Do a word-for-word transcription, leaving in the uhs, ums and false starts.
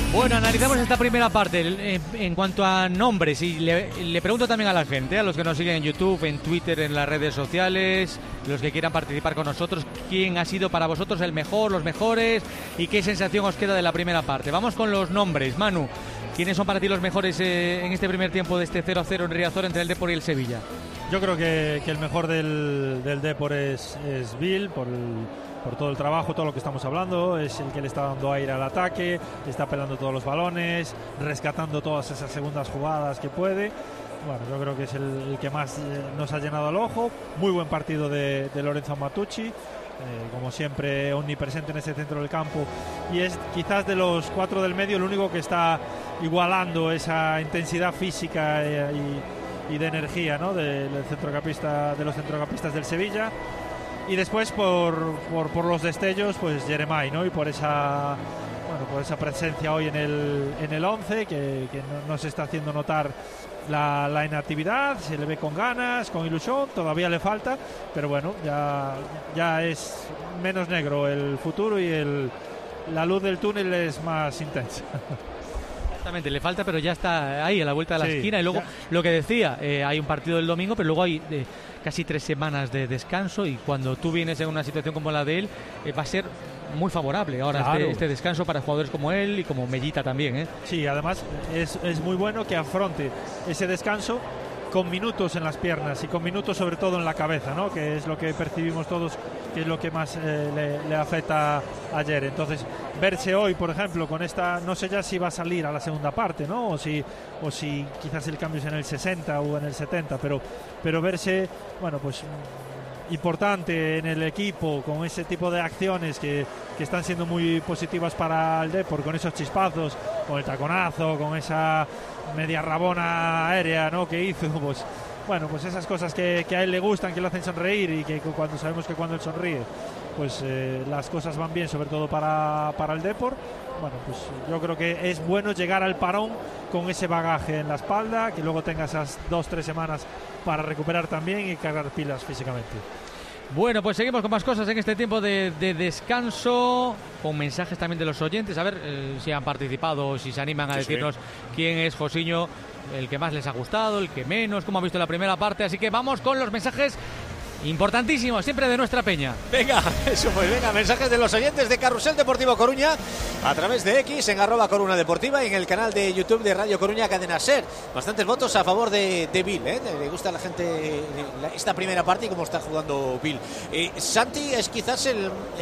Bueno, analizamos esta primera parte en, en cuanto a nombres y le, le pregunto también a la gente, a los que nos siguen en YouTube, en Twitter, en las redes sociales, los que quieran participar con nosotros, quién ha sido para vosotros el mejor, los mejores y qué sensación os queda de la primera parte. Vamos con los nombres. Manu, ¿quiénes son para ti los mejores eh, en este primer tiempo de este cero a cero en Riazor entre el Depor y el Sevilla? Yo creo que, que el mejor del, del Depor es, es Bill, por el, por todo el trabajo, todo lo que estamos hablando. Es el que le está dando aire al ataque, está pelando todos los balones, rescatando todas esas segundas jugadas que puede. Bueno, yo creo que es el, el que más eh, nos ha llenado el ojo. Muy buen partido de, de Lorenzo Matucci, eh, como siempre omnipresente en ese centro del campo, y es quizás de los cuatro del medio el único que está igualando esa intensidad física eh, y, y de energía, ¿no?, de, del centrocampista, de los centrocampistas del Sevilla. Y después por, por, por los destellos, pues Jeremai, ¿no?, y por esa, bueno, por esa presencia hoy en el en el once que, que no, no se está haciendo notar la, la inactividad. Se le ve con ganas, con ilusión, todavía le falta, pero bueno, ya, ya es menos negro el futuro y el, la luz del túnel es más intensa. Exactamente, le falta, pero ya está ahí a la vuelta de la Sí, esquina. Y luego, ya. lo que decía, eh, hay un partido el domingo, pero luego hay eh, casi tres semanas de descanso, y cuando tú vienes en una situación como la de él, eh, va a ser muy favorable ahora Claro. este, este descanso para jugadores como él y como Mellita también, ¿eh? Sí, además es, es muy bueno que afronte ese descanso con minutos en las piernas y con minutos sobre todo en la cabeza, ¿no?, que es lo que percibimos todos, que es lo que más eh, le, le afecta ayer. Entonces, verse hoy, por ejemplo, con esta, no sé ya si va a salir a la segunda parte, ¿no?, o si, o si quizás el cambio es en el sesenta o en el setenta, pero, pero verse, bueno, pues importante en el equipo, con ese tipo de acciones que, que están siendo muy positivas para el Depor, con esos chispazos, con el taconazo, con esa media rabona aérea, ¿no?, que hizo, pues bueno, pues esas cosas que, que a él le gustan, que le hacen sonreír, y que cuando sabemos que cuando él sonríe, pues eh, las cosas van bien, sobre todo para, para el Depor. Bueno, pues yo creo que es bueno llegar al parón con ese bagaje en la espalda, que luego tenga esas dos, tres semanas para recuperar también y cargar pilas físicamente. Bueno, pues seguimos con más cosas en este tiempo de, de descanso, con mensajes también de los oyentes, a ver eh, si han participado o si se animan a Sí, decirnos sí. quién es, Josiño, el que más les ha gustado, el que menos, cómo ha visto la primera parte. Así que vamos con los mensajes importantísimos, siempre de nuestra peña. Venga, eso pues, venga, mensajes de los oyentes de Carrusel Deportivo Coruña a través de X en arroba Coruna Deportiva y en el canal de YouTube de Radio Coruña Cadena Ser. Bastantes votos a favor de, de Bill, ¿eh? Le gusta a la gente esta primera parte y cómo está jugando Bill. Eh, Santi es quizás el,